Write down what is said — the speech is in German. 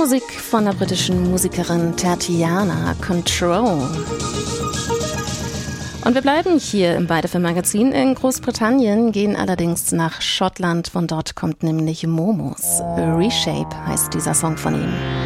Musik von der britischen Musikerin Tatiana, Control. Und wir bleiben hier im Beide-Film-Magazin in Großbritannien, gehen allerdings nach Schottland. Von dort kommt nämlich Momos. Reshape heißt dieser Song von ihm.